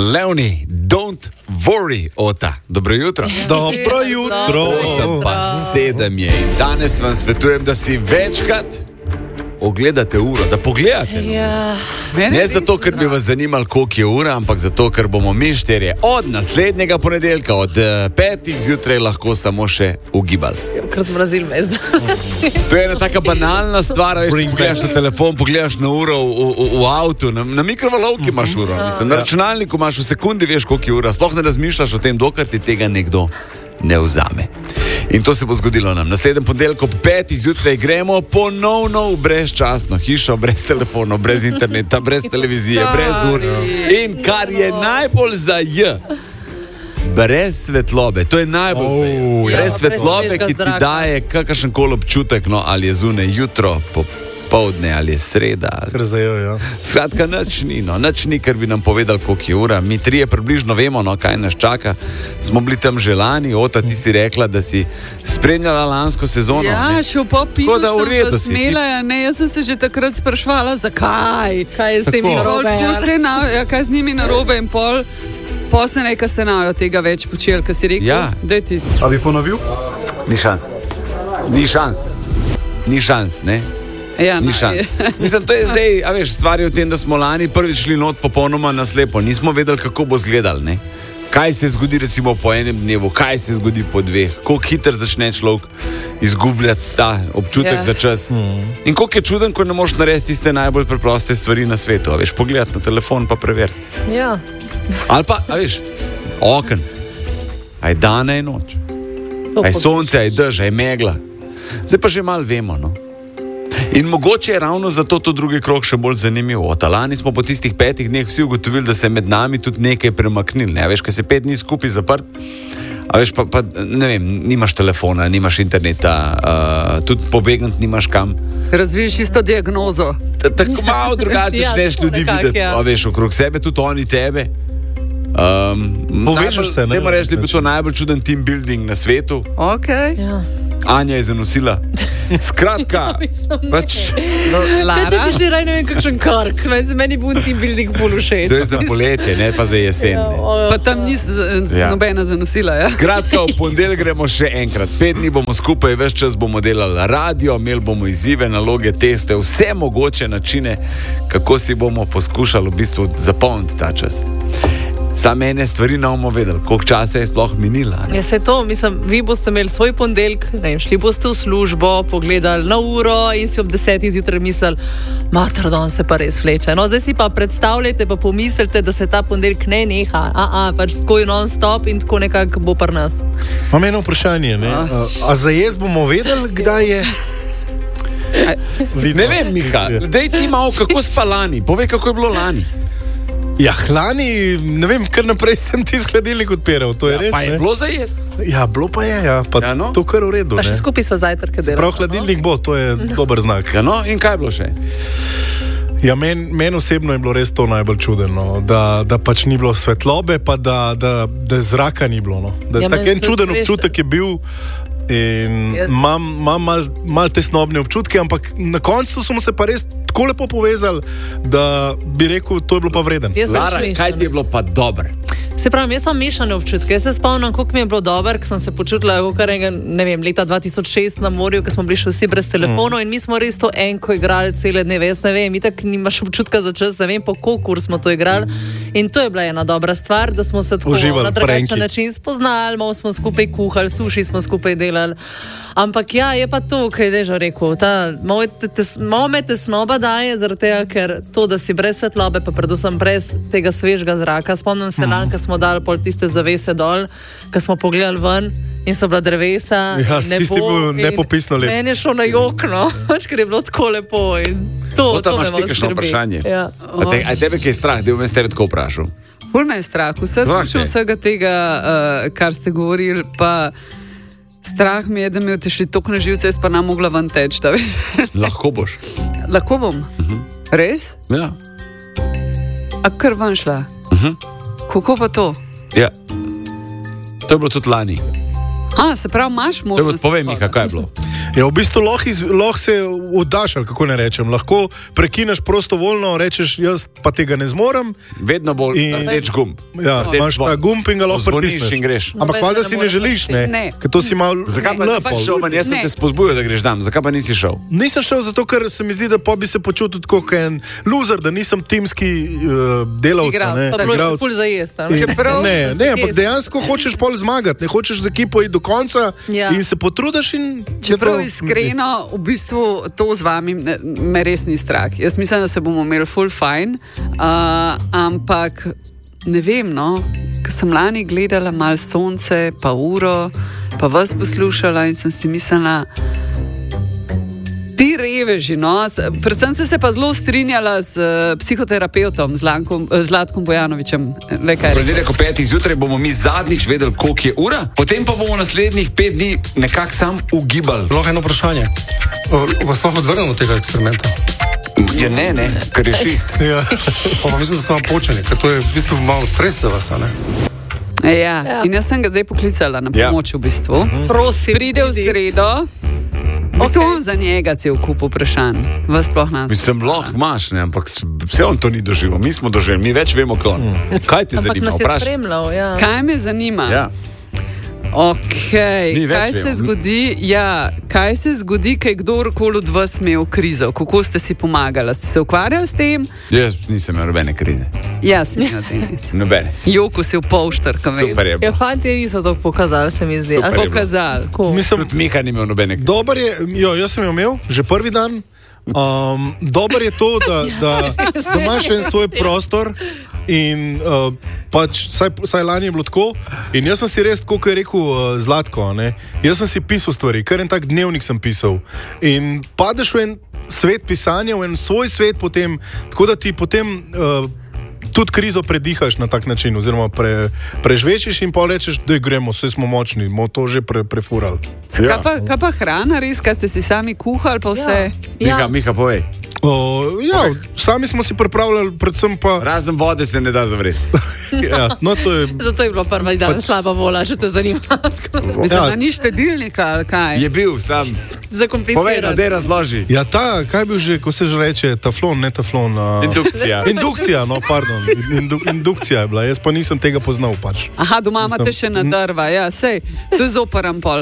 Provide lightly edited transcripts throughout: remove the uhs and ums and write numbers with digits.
Leoni, don't worry, Ota. Dobro jutro. Dobro jutro. 8:07 je in danes vam svetujem, da si večkrat ogledate uro, da pogledate. Ja. Ne zato, ker bi vas zanimali, koliko je ura, ampak zato, ker bomo mi štirje od naslednjega ponedeljka, od 5 zjutraj lahko samo še ugibali. Ker zmrazil me zdaj. To je ena taka banalna stvar, veš, pogledaš na telefon, pogledaš na uro v avtu, na mikrovalovki imaš uro, mislim, na računalniku imaš v sekundi, veš, koliko je ura, sploh ne razmišljaš o tem, dokler ti tega nekdo ne vzame. In to se bo zgodilo nam. Naslednjem ponedeljku ob 5 zjutraj gremo ponovno v brezčasno hišo, brez telefonov, brez interneta, brez televizije, brez ur. In kar je najbolj za brez svetlobe. To je najbolj brez svetlobe, ki ti daje kakršen koli občutek, no, ali je zunaj jutro, popoldne, ali je sreda. Skratka, nič ni, ker bi nam povedali, koliko je ura. Mi trije približno vemo, no, kaj nas čaka. Smo bili tam že lani. Ota, ti si rekla, da si spremljala lansko sezono. Ja, še v popilu sem pa smela. Ne, jaz sem se že takrat sprašvala, zakaj. Kaj je s temi narobe? Kaj z njimi narobe in pol. Posle nekaj se najo tega več počeli, kaj si rekel? Ja. Daj ti. A bi ponovil? Ni šans, ne? Ja, Ni šans. Mislim, to je zdaj, a veš, stvar je v tem, da smo lani prvič šli not popolnoma naslepo. Nismo vedeli, kako bo izgledal, ne? Kaj se zgodi recimo po enem dnevu, kaj se zgodi po dveh, koliko hiter začne človek izgubljati ta občutek za čas. In koliko je čuden, ko ne moreš narediti tiste najbolj preproste stvari na svetu. A veš, pogledati na telefon pa preveriti. Ja. Ali pa, a veš, oken. A je dan, a je noč. A je sonce, a je dež, a je megla. Zdaj pa že malo vemo, no. In mogoče je ravno zato to drugi krog še bolj zanimiv. Lani smo po tistih 5 dneh vsi ugotovili, da se je med nami tudi nekaj premaknil. Ne? Veš, ko se 5 dni skupaj zaprt, a veš, pa ne vem, nimaš telefona, nimaš interneta, tudi pobegniti nimaš kam. Razviješ isto diagnozo. Tako malo drugače začneš ljudi videti, a veš, okrog sebe, tudi oni tebe. Povežeš se, ne? Ne moram reči, da je bil to najbolj čuden team building na svetu. Okay. Ja. Anja je zanosila. Skratka, pač... Kaj ti bi že raj, ne vem, kakšen kark. Meni bo team building bolj všeč. To je za poletje, ne pa za jesen. Pa tam ni nobena zanosila, ja? Skratka, v ponedeljek gremo še enkrat. 5 dni bomo skupaj, ves čas bomo delali radio, imeli bomo izzive, naloge, teste, vse mogoče načine, kako si bomo poskušali v bistvu zapolniti ta čas. Sam ene stvari ne bomo vedeli, koliko časa je sploh minila. Ja, se to, mislim, vi boste imeli svoj ponedeljek, šli boste v službo, pogledali na uro in si ob 10 zjutraj mislili, mater, dan se pa res vleče. No, zdaj si pa predstavljajte, pa pomislite, da se ta ponedeljek ne neha. Pač tako je non-stop in tako nekako bo pri nas. Imam eno vprašanje, ne? A za jaz bomo vedeli, kdaj je? Ne vem, Miha, daj ti malo, kako spa lani, povej, kako je bilo lani. Ja, lani, ne vem, kar naprej sem ti z hladilnik odpiral, to je res, pa je bilo za jesti. Ja, bilo pa je, ja, pa Ja, no. to kar v redu, Pa še ne? skupaj sva zajtrke delali. Prav hladilnik bo, to je dober znak. Ja, no, in kaj je bilo še? Ja, meni osebno je bilo res to najbolj čudeno, da pač ni bilo svetlobe, pa da zraka ni bilo, no. Da Ja, tak meni en se čuden veš, občutek je bil in imam mal tesnobne občutke, ampak na koncu smo se pa res tako lepo povezali, da bi rekel, to je bilo pa vreden. Jaz Lara, kaj ti je bilo pa dobro? Se pravi, jaz sem mešane občutke. Jaz se spomnim, koliko mi je bilo dobro, ko sem se počutila leta 2006 na morju, ko smo bili še vsi brez telefonov in mi smo res to enko igrali cele dneve. Jaz ne vem, itak nimaš občutka za čas, ne vem, po koliko ur smo to igrali. In to je bila ena dobra stvar, da smo se tako Uživali na v pranki. drugačen način spoznali, malo smo skupaj kuhali, suši smo skupaj delali. Ampak ja, je pa to, kaj je Dežo rekel. Malo me tesnoba daje, zaradi tega, ker to, da si brez svetlobe, pa predvsem brez tega svežega zraka. Spomnim se lani, ko smo dali pol tiste zavese dol, ko smo pogledali ven in so bila drevesa. Ja, tisti bil nepopisno lep. Meni je šlo na jokno, ker je bilo tako lepo. To imaš me ti kakšno vprašanje? Ja. A tebe kaj je strah, da bi me s tebe tako vprašal? Ful me je strah. Vsega tega, kar ste govorili, pa strah mi je, da mi je šli toliko na živce, jaz pa nam mogla ven teč. Lahko boš. Lahko bom. Res? Ja. A kar ven šla? Kako pa to? Ja. To je bilo tudi lani. Se pravi, imaš možnost. Povej mi, kaj je bilo. Ja, v bistvu lahko se oddaš, ali kako ne rečem. Lahko prekineš prostovoljno, rečeš, jaz pa tega ne zmorem. Vedno bolj rdeč gumb. Ja, imaš ta gumb in ga lahko pritisneš. In greš. Ampak valjda si ne želiš, ne? Ker to si malo zakaj pa nisi šel? Jaz sem te spodbujal, da greš tam. Zakaj pa nisi šel? Nisem šel zato, ker se mi zdi, da pa bi se počutil kot en loser, da nisem timski delavec. Igralec. Ful zajesta. Ne, ampak dejansko hočeš pol zmagati, ne hočeš z ekipo iti do konca in se potrudiš. Čeprav iskreno, v bistvu to z vami me res ni strah. Jaz mislim, da se bomo imeli full fajn, ampak ne vem, no, ker sem lani gledala malo sonce, pa uro, pa vas poslušala in sem si mislila, ti reveži, no, predvsem se pa zelo strinjala s psihoterapeutom, Zlatkom Bojanovičem. Ponedeljek ob 5. zjutraj bomo mi zadnjič vedeli, koliko je ura, potem pa bomo naslednjih 5 dni nekako sam ugibali. Lahko eno vprašanje. Vas lahko odvrnemo od tega eksperimenta? Ja, ne, ker je šiht. Ja. Pa mislim, da smo počeni, ker to je v bistvu malo stres za vas, ne? Ja, in jaz sem ga zdaj poklicala na pomoč v bistvu. Prosim, pride v sredo. Mislim, za njega cel kup vprašanj. Vas sploh nas. Mislim, lahko imaš, ne, ampak vse on to ni doživel. Mi smo doživeli, mi več vemo, kot on. Kaj te zanima? Ampak nas je spremljal, ja. Kaj me zanima? Ja. Kaj se zgodi, kaj kdorkoli od vas imel krizo? Kako ste si pomagali? Ste se ukvarjali s tem? Jaz nisem imel nobene krize. Jaz sem imel tenis. Nobene. Joko si v polštrka. Super je. Ja, fanti niso to pokazali, se mi zdi. Pokazali. Mislim, tudi Miha ni imel nobene krize. Dobar je, jaz sem jo imel, že prvi dan. Dobar je to, da imaš en svoj prostor. In pač, saj lani je bilo tako. In jaz sem si res, kot je rekel Zlatko, ne? Jaz sem si pisal stvari, kar en tak dnevnik sem pisal. In padeš v en svet pisanja, v en svoj svet potem, tako da ti potem tudi krizo predihaš na tak način, oziroma prežvečiš in pa rečeš, da gremo, vse smo močni, bomo to že prefurali. Ja. Kaj pa hrana res, kaj ste si sami kuhali pa vse? Ja. Miha, povej. Ja, sami smo si pripravljali, predvsem pa... Razen vode se ne da zavreti. Ja, no to je... Zato je bilo prvi dan slaba vola, če te zanima. Mislim, da ni štedilnika, ali kaj? Je bil, sam. Zakompliciran. Povej, da te razloži. Ja, kaj je bil že, ko se že reče, taflon, ne taflon. Indukcija. Indukcija, no, pardon. Indukcija je bila, jaz pa nisem tega poznal pač. Aha, doma imate še na drva, ja, sej, to je zoparan pol.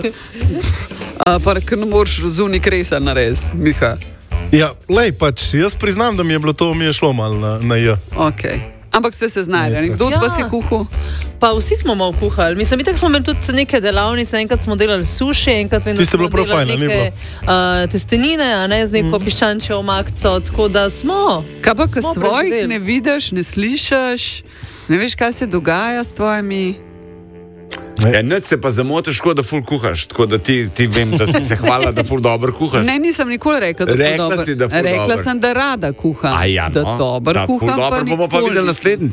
Pa ker ne moreš zunaj kresa narediti, Miha. Ja, pač, jaz priznam, da mi je bilo to, mi je šlo malo na j. Okay. Ampak ste se znajdeli, kdo od vas je kuhal? Pa vsi smo malo kuhali. Mislim, itak smo imeli tudi neke delavnice, enkrat smo delali suši, enkrat smo delali neke testenine, a ne z neko piščančjo omakco, tako da smo. Kaj pa, ko svojih ne vidiš, ne slišiš, ne veš, kaj se dogaja s tvojimi... Ja, neč se pa zamotiš, da ful kuhaš, tako da ti vem, da si se hvala, da ful dobro kuhaš. Ne, nisem nikoli rekla, da ful dobro. Rekla sem, da rada kuham. Ja, no, da dobro kuham, pa nikoli. Bomo pa videli naslednji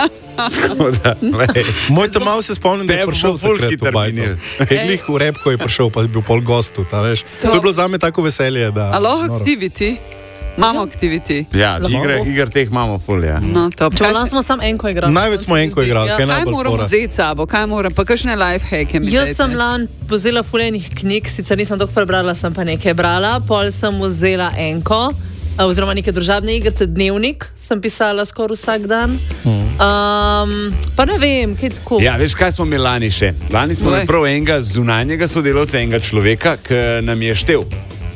teden. Moj tam malo se spomnim, da je prišel takrat v bajno. Glih v Repko je prišel, pa je bil pol gostu. To je bilo zame tako veselje. Alo, activity? Imamo aktiviti. Ja, igr teh imamo ful, ja. No, če vam smo samo enko igrali. Največ smo enko igrali. Ja. Kaj moramo vzeti sabo? Kaj moramo? Pa kakšne life hacke mi dajte? Jaz sem lan vzela fulejnih knjig, sicer nisem toliko prebrala, sem pa nekaj brala. Pol sem vzela enko, oziroma neke družabne igrice, dnevnik sem pisala skoraj vsak dan. Pa ne vem, kaj tako. Ja, veš, kaj smo imeli lani še? Lani smo imeli prav enega zunanjega sodelavca, enega človeka, ki nam je štel.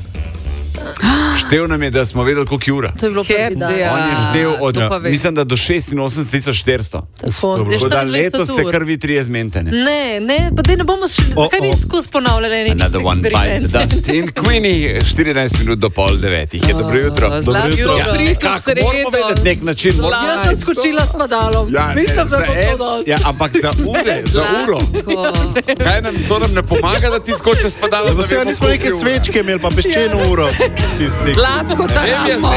Štev nam je, da smo vedeli, koliko je ura. To je bilo prvi dan. On je štev od, mislim, da do 86.400. Tako da letos se krvi 3 zmentene. Ne, pa te ne bomo šli. Zakaj bi skozi ponavljali Another one bite the dust. In Queenie, 14 minut do 8:30. Je dobro jutro. Dobro jutro. Moramo vedeti nek način. Jaz sem skočila s padalom. Mislim, da bo to dosti. Ja, ampak za uro. Kaj nam, to nam ne pomaga, da ti skočiš s padalom? Nismo neke svečke imeli, pa peščeno uro. Zlatko, da